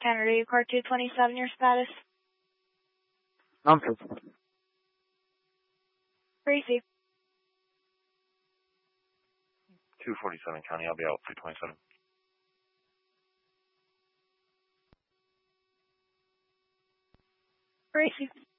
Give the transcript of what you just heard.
Kennedy, car 227, your status? Number. Gracie. 247 County, I'll be out 327. Gracie.